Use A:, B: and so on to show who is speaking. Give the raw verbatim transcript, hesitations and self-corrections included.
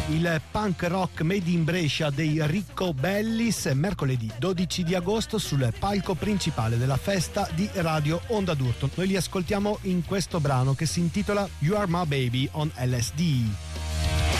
A: il punk rock made in Brescia dei Ricco Bellis, mercoledì dodici di agosto sul palco principale della festa di Radio Onda d'Urto. Noi li ascoltiamo in questo brano che si intitola You Are My Baby on L S D.